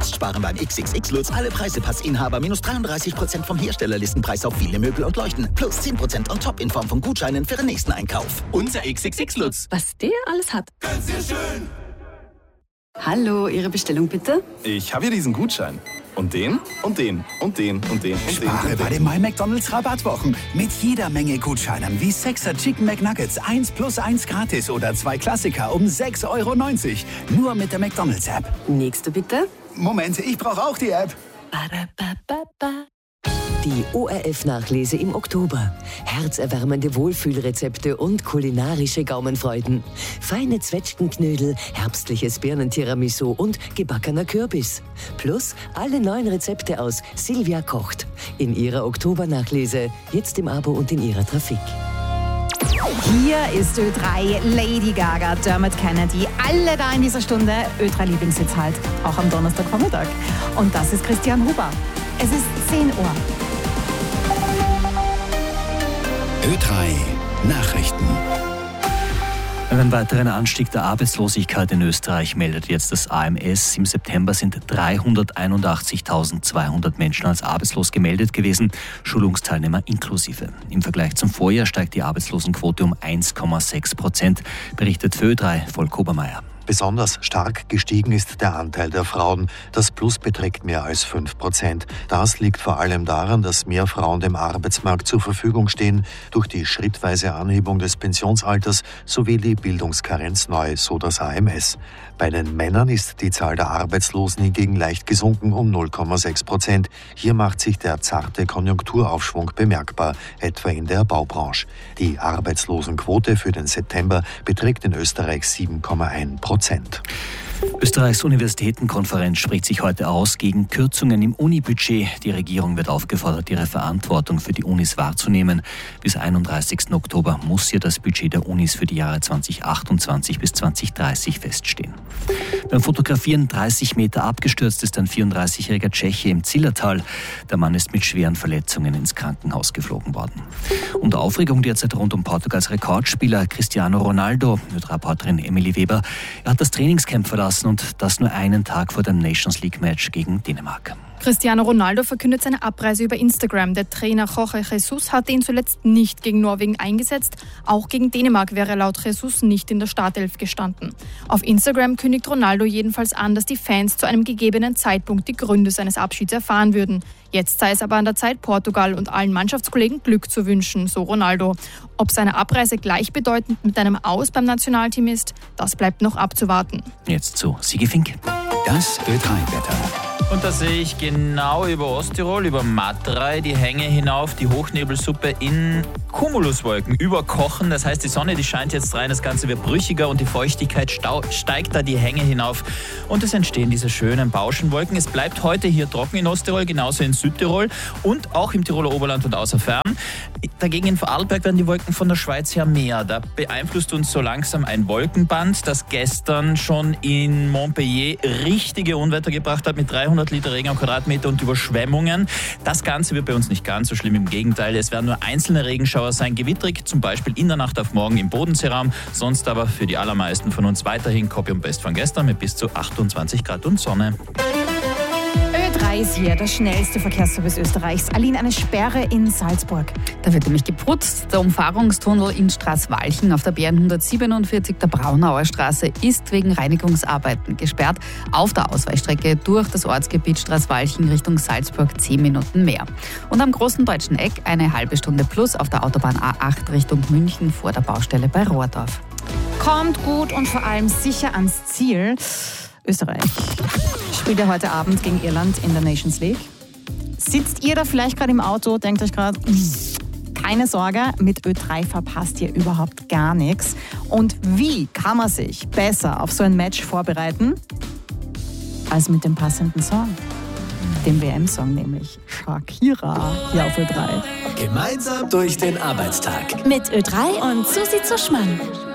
Jetzt sparen beim XXX-Lutz alle Preisepassinhaber minus 33% vom Herstellerlistenpreis auf viele Möbel und Leuchten. Plus 10% on top in Form von Gutscheinen für den nächsten Einkauf. Unser XXX-Lutz. Was der alles hat. Ganz sehr schön. Hallo, Ihre Bestellung bitte? Ich habe hier diesen Gutschein. Und den, und den, und den, und den, und den. Spare bei den My McDonald's Rabattwochen. Mit jeder Menge Gutscheinen wie 6er Chicken McNuggets 1 plus 1 gratis oder 2 Klassiker um 6,90 €. Nur mit der McDonald's App. Nächste bitte. Moment, ich brauche auch die App. Die ORF-Nachlese im Oktober. Herzerwärmende Wohlfühlrezepte und kulinarische Gaumenfreuden. Feine Zwetschgenknödel, herbstliches Birnentiramisu und gebackener Kürbis. Plus alle neuen Rezepte aus Silvia kocht. In ihrer Oktober-Nachlese, jetzt im Abo und in ihrer Trafik. Hier ist Ö3, Lady Gaga, Dermot Kennedy, alle da in dieser Stunde. Ö3 Lieblingssitz halt, auch am Donnerstagvormittag. Und das ist Christian Huber. Es ist 10 Uhr. Ö3 Nachrichten. Einen weiteren Anstieg der Arbeitslosigkeit in Österreich meldet jetzt das AMS. Im September sind 381.200 Menschen als arbeitslos gemeldet gewesen, Schulungsteilnehmer inklusive. Im Vergleich zum Vorjahr steigt die Arbeitslosenquote um 1,6%, berichtet für Ö3 Volk Obermeier. Besonders stark gestiegen ist der Anteil der Frauen. Das Plus beträgt mehr als 5%. Das liegt vor allem daran, dass mehr Frauen dem Arbeitsmarkt zur Verfügung stehen, durch die schrittweise Anhebung des Pensionsalters sowie die Bildungskarenz neu, so das AMS. Bei den Männern ist die Zahl der Arbeitslosen hingegen leicht gesunken um 0,6%. Hier macht sich der zarte Konjunkturaufschwung bemerkbar, etwa in der Baubranche. Die Arbeitslosenquote für den September beträgt in Österreich 7,1%. Österreichs Universitätenkonferenz spricht sich heute aus gegen Kürzungen im Unibudget. Die Regierung wird aufgefordert, ihre Verantwortung für die Unis wahrzunehmen. Bis 31. Oktober muss hier das Budget der Unis für die Jahre 2028 bis 2030 feststehen. Beim Fotografieren 30 Meter abgestürzt ist ein 34-jähriger Tscheche im Zillertal. Der Mann ist mit schweren Verletzungen ins Krankenhaus geflogen worden. Und Aufregung derzeit rund um Portugals Rekordspieler Cristiano Ronaldo. Mit Reporterin Emily Weber. Er hat das Trainingscamp verlassen und das nur einen Tag vor dem Nations League Match gegen Dänemark. Cristiano Ronaldo verkündet seine Abreise über Instagram. Der Trainer Jorge Jesus hatte ihn zuletzt nicht gegen Norwegen eingesetzt. Auch gegen Dänemark wäre laut Jesus nicht in der Startelf gestanden. Auf Instagram kündigt Ronaldo jedenfalls an, dass die Fans zu einem gegebenen Zeitpunkt die Gründe seines Abschieds erfahren würden. Jetzt sei es aber an der Zeit, Portugal und allen Mannschaftskollegen Glück zu wünschen, so Ronaldo. Ob seine Abreise gleichbedeutend mit einem Aus beim Nationalteam ist, das bleibt noch abzuwarten. Jetzt zu Sigi Fink. Das Ö3-Wetter. Und da sehe ich genau über Osttirol, über Matrei, die Hänge hinauf, die Hochnebelsuppe in Cumuluswolken überkochen. Das heißt, die Sonne, die scheint jetzt rein, das Ganze wird brüchiger und die Feuchtigkeit steigt da die Hänge hinauf. Und es entstehen diese schönen Bauschenwolken. Es bleibt heute hier trocken in Osttirol, genauso in Südtirol und auch im Tiroler Oberland und außer Fern. Dagegen in Vorarlberg werden die Wolken von der Schweiz her mehr. Da beeinflusst uns so langsam ein Wolkenband, das gestern schon in Montpellier richtige Unwetter gebracht hat mit 300 Liter Regen am Quadratmeter und Überschwemmungen. Das Ganze wird bei uns nicht ganz so schlimm, im Gegenteil. Es werden nur einzelne Regenschauer sein, gewitterig, zum Beispiel in der Nacht auf morgen im Bodenseeraum. Sonst aber für die allermeisten von uns weiterhin Copy und Best von gestern mit bis zu 28 Grad und Sonne. Ö3 ist hier, der schnellste Verkehrsservice Österreichs. Aline, eine Sperre in Salzburg. Da wird nämlich geputzt. Der Umfahrungstunnel in Straßwalchen auf der BN 147 der Braunauer Straße ist wegen Reinigungsarbeiten gesperrt. Auf der Ausweichstrecke durch das Ortsgebiet Straßwalchen Richtung Salzburg 10 Minuten mehr. Und am Großen Deutschen Eck eine halbe Stunde plus auf der Autobahn A8 Richtung München vor der Baustelle bei Rohrdorf. Kommt gut und vor allem sicher ans Ziel. Österreich spielt ja heute Abend gegen Irland in der Nations League. Sitzt ihr da vielleicht gerade im Auto, denkt euch gerade, keine Sorge, mit Ö3 verpasst ihr überhaupt gar nichts. Und wie kann man sich besser auf so ein Match vorbereiten, als mit dem passenden Song? Dem WM-Song nämlich. Shakira hier auf Ö3. Gemeinsam durch den Arbeitstag. Mit Ö3 und Susi Zuschmann.